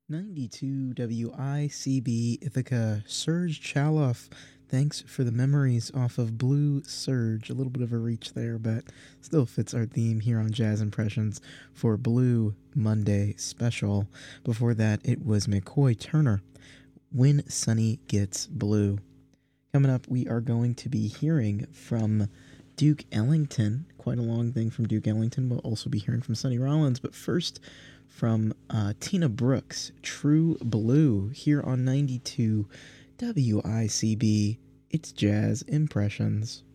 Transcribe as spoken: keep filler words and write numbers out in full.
ninety-two W I C B Ithaca, Serge Chaloff. Thanks for the memories off of Blue Surge. A little bit of a reach there, but still fits our theme here on Jazz Impressions for Blue Monday Special. Before that, it was McCoy Turner, When Sunny Gets Blue. Coming up, we are going to be hearing from Duke Ellington. Quite a long thing from Duke Ellington. We'll also be hearing from Sonny Rollins. But first, from uh, Tina Brooks, True Blue, here on ninety-two W I C B. It's Jazz Impressions.